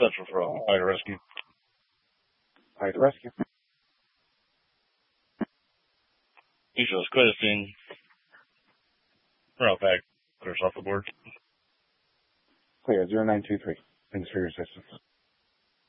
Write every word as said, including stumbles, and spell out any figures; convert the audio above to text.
Central for fire rescue. Fire rescue. Usually it's credit scene. We're out back. Clears off the board. Clear, zero nine two three. Thanks for your assistance.